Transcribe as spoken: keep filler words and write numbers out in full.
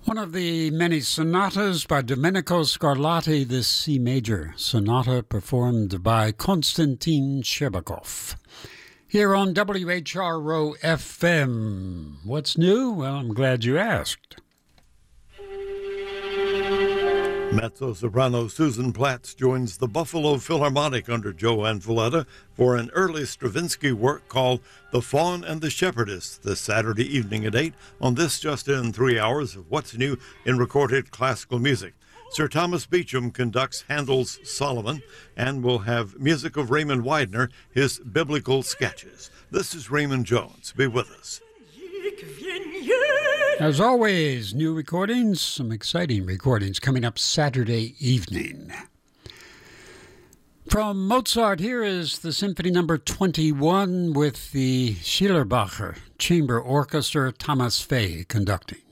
One of the many sonatas by Domenico Scarlatti, this C major sonata performed by Konstantin Shcherbakov. Here on W H R O F M. What's new? Well, I'm glad you asked. Mezzo-soprano Susan Platts joins the Buffalo Philharmonic under Joanne Valletta for an early Stravinsky work called The Faun and the Shepherdess this Saturday evening at eight on this just in three hours of what's new in recorded classical music. Sir Thomas Beecham conducts Handel's Solomon and will have music of Raymond Widener, his biblical sketches. This is Raymond Jones. Be with us. As always, new recordings, some exciting recordings coming up Saturday evening. From Mozart, here is the Symphony Number twenty-one with the Schillerbacher Chamber Orchestra, Thomas Fay conducting.